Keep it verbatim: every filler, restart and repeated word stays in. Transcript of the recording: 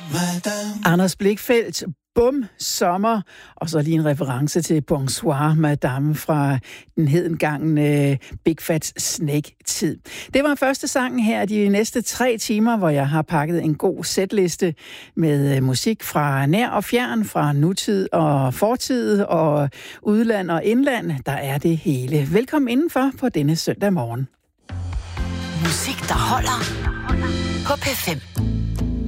Anders Blichfeldt, Bum, sommer, og så lige en reference til Bonsoir Madame fra den hedengangne Big Fat Snake-tid. Det var første sangen her de næste tre timer, hvor jeg har pakket en god setliste med musik fra nær og fjern, fra nutid og fortid og udland og indland. Der er det hele. Velkommen indenfor på denne søndag morgen. Musik, der holder på P fem.